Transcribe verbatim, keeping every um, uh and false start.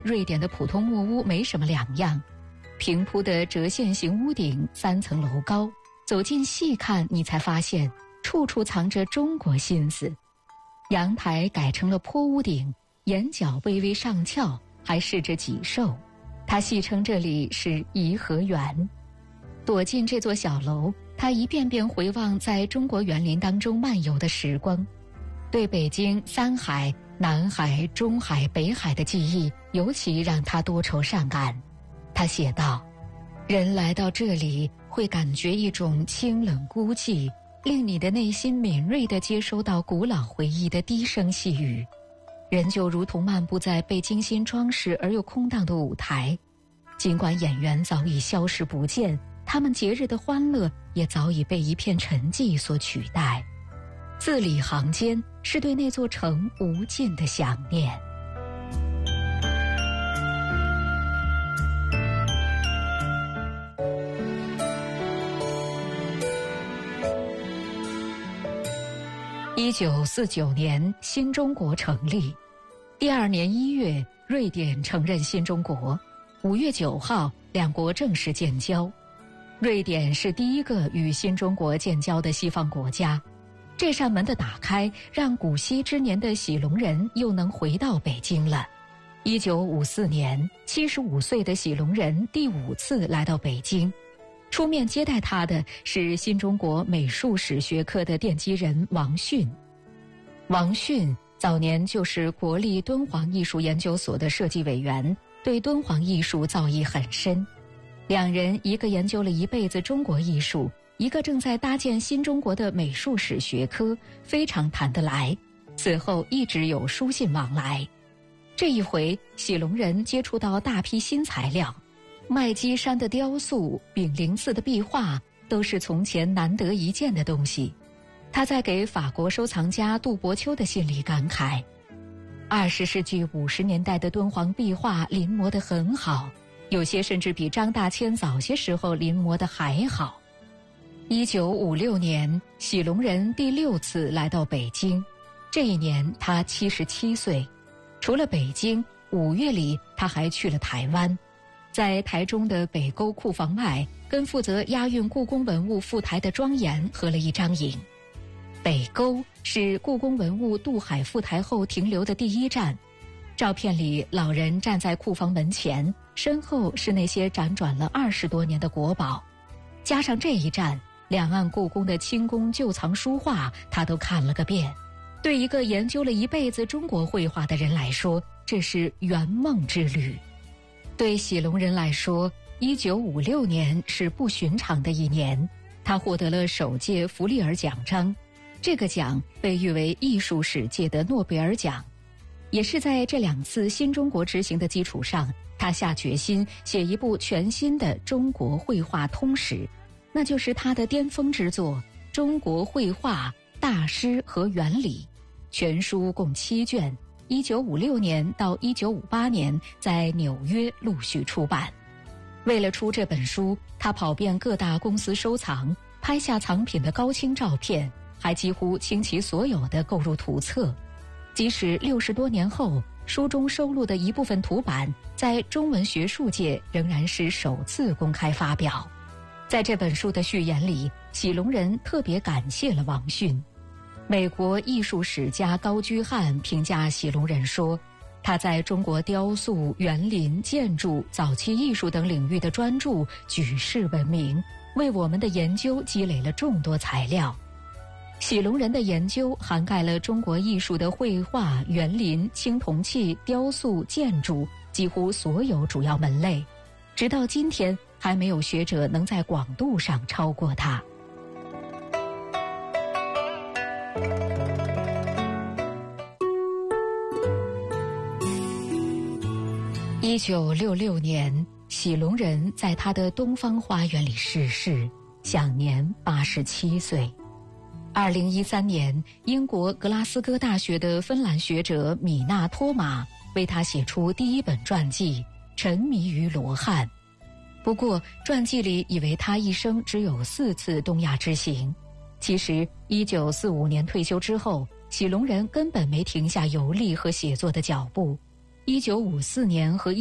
瑞典的普通木屋没什么两样，平铺的折线型屋顶，三层楼高，走近细看，你才发现处处藏着中国心思。阳台改成了坡屋顶，檐角微微上翘，还饰着脊兽。他戏称这里是颐和园。躲进这座小楼，他一遍遍回望在中国园林当中漫游的时光，对北京三海、南海、中海、北海的记忆尤其让他多愁善感。他写道：人来到这里会感觉一种清冷孤寂，令你的内心敏锐地接收到古老回忆的低声细语。人就如同漫步在被精心装饰而又空荡的舞台，尽管演员早已消失不见，他们节日的欢乐也早已被一片沉寂所取代。字里行间是对那座城无尽的想念。一九四九年，新中国成立。第二年一月，瑞典承认新中国。五月九号，两国正式建交。瑞典是第一个与新中国建交的西方国家。这扇门的打开，让古稀之年的喜隆人又能回到北京了。一九五四年，七十五岁的喜隆人第五次来到北京。出面接待他的是新中国美术史学科的奠基人王迅。王迅早年就是国立敦煌艺术研究所的设计委员，对敦煌艺术造诣很深。两人一个研究了一辈子中国艺术，一个正在搭建新中国的美术史学科，非常谈得来。此后一直有书信往来。这一回，喜隆人接触到大批新材料，麦积山的雕塑、炳灵寺的壁画都是从前难得一见的东西。他在给法国收藏家杜伯丘的信里感慨：二十世纪五十年代的敦煌壁画临摹得很好，有些甚至比张大千早些时候临摹的还好。一九五六年，喜隆人第六次来到北京，这一年他七十七岁。除了北京，五月里他还去了台湾，在台中的北沟库房外，跟负责押运故宫文物赴台的庄严合了一张影。北沟是故宫文物渡海赴台后停留的第一站。照片里，老人站在库房门前，身后是那些辗转了二十多年的国宝。加上这一站，两岸故宫的清宫旧藏书画他都看了个遍。对一个研究了一辈子中国绘画的人来说，这是圆梦之旅。对喜隆人来说，一九五六年是不寻常的一年，他获得了首届弗利尔奖章，这个奖被誉为艺术史界的诺贝尔奖。也是在这两次新中国执行的基础上，他下决心写一部全新的中国绘画通史，那就是他的巅峰之作《中国绘画大师和原理》。全书共七卷，一九五六年到一九五八年在纽约陆续出版。为了出这本书，他跑遍各大公司收藏，拍下藏品的高清照片，还几乎倾其所有的购入图册。即使六十多年后，书中收录的一部分图版在中文学术界仍然是首次公开发表。在这本书的序言里，喜隆人特别感谢了王迅。美国艺术史家高居翰评价喜隆人说，他在中国雕塑、园林、建筑、早期艺术等领域的专著举世闻名，为我们的研究积累了众多材料。喜隆人的研究涵盖了中国艺术的绘画、园林、青铜器、雕塑、建筑几乎所有主要门类，直到今天还没有学者能在广度上超过他。一九六六年，喜隆人在他的东方花园里逝世，享年八十七岁。二零一三年，英国格拉斯哥大学的芬兰学者米纳托马为他写出第一本传记《沉迷于罗汉》。不过，传记里以为他一生只有四次东亚之行。其实，一九四五年退休之后，喜隆人根本没停下游历和写作的脚步。 一九五四年和